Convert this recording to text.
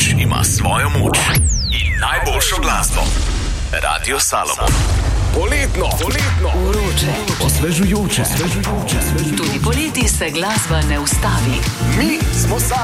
noč ima svojo moč in najboljšo glasbo. Radio Salomon. Poletno, vroče, osvežujoče. tudi poleti se glasba ne ustavi. Mi smo